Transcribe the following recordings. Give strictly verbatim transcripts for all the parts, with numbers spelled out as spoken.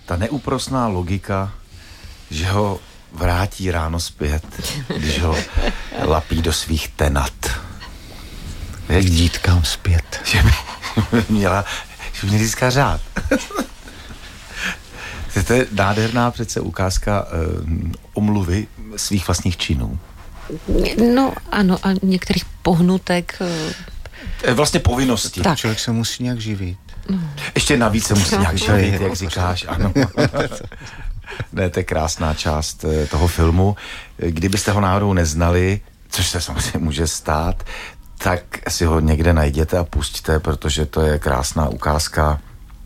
ta neúprosná logika, že ho vrátí ráno zpět, když ho lapí do svých tenat. K dítkám zpět. Že by měla, že by mě získá řád. To je nádherná přece ukázka uh, omluvy svých vlastních činů. No ano, a některých pohnutek. Uh... Vlastně povinnosti. Tak. Člověk se musí nějak živit. No. Ještě navíc se musí nějak živit, jak říkáš, ano. Ne, to je krásná část toho filmu. Kdybyste ho náhodou neznali, což se samozřejmě může stát, tak si ho někde najděte a pusťte, protože to je krásná ukázka.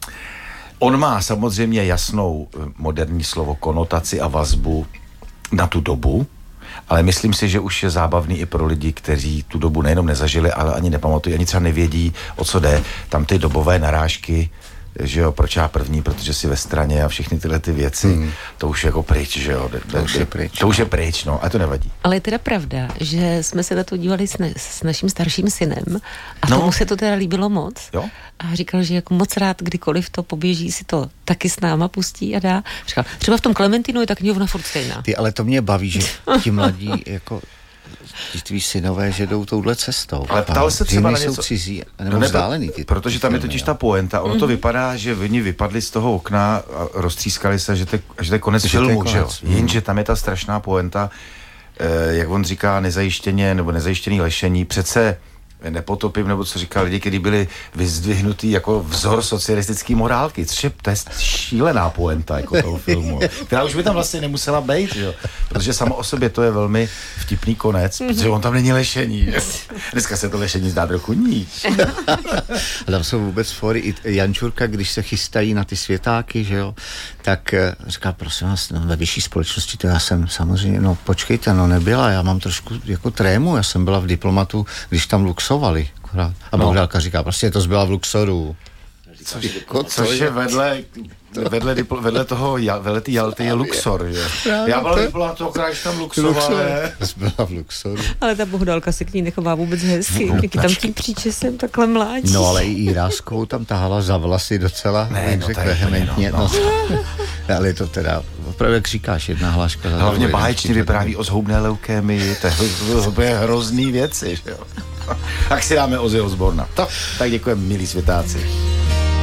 On má samozřejmě jasnou moderní slovo konotaci a vazbu na tu dobu, ale myslím si, že už je zábavný i pro lidi, kteří tu dobu nejenom nezažili, ale ani nepamatují, ani třeba nevědí, o co jde. Tam ty dobové narážky, že jo, proč já první, protože si ve straně a všechny tyhle ty věci, hmm. to už je jako pryč, že jo. To už je pryč. To už je pryč, no, a to nevadí. Ale je teda pravda, že jsme se na to dívali s, ne, s naším starším synem a no. tomu se to teda líbilo moc. Jo? A říkal, že jako moc rád, kdykoliv to poběží, si to taky s náma pustí a dá. Říkal, třeba v tom Klementinu je ta knihovna furt stejná. Ty, ale to mě baví, že ti mladí jako ti tví synové, že jdou touhle cestou. Ale ptal se třeba na něco... jsou cizí, nebo no vzdálený. Ty, protože ty tam je totiž ta poenta. Ono mm. to vypadá, že oni vypadli z toho okna a roztřískali se, že to, že to je konec že filmu, konec. Že jo. Mm. Jenže tam je ta strašná poenta, eh, jak on říká, nezajištěně, nebo nezajištěný lešení. Přece nepotopím, nebo co říkal lidi, kteří byli vyzdvihnutý jako vzor socialistický morálky, což je, to je šílená poenta jako toho filmu, která už by tam vlastně nemusela být, jo? Protože samo o sobě to je velmi vtipný konec, protože on tam není lešení. Jo? Dneska se to lešení zdá trochu níž. A tam jsou vůbec fóry, i Jančurka, když se chystají na ty světáky, že jo, tak říká, prosím vás, no, ve vyšší společnosti to já jsem samozřejmě, no počkejte, no nebyla, já mám trošku jako trému, já jsem byla v diplomatu, když tam luxovali, akorát. A no. Bohdálka říká, prostě to zbyla v Luxoru. Což, jako, což je vedle, vedle, dipl, vedle toho, vedle ty Jalty je Luxor, že? Já byla diplomatu, akorát tam luxovala. Zbyla v Luxoru. Ale ta Bohdálka se k ní nechová vůbec hezky, no, jaký tam tím příčesem takhle mládí. No ale i Jiráskovou tam tahala za vlasy docela, ne, no, řekl vehementně. No, no. Ale je to teda, opravdu jak říkáš, jedna hláška. Hlavně báječně vypráví o zhoubné leukémii, to je hrozný věci, že jo. Tak si dáme Ozzy Osborna. Tak děkujeme, milí světáci.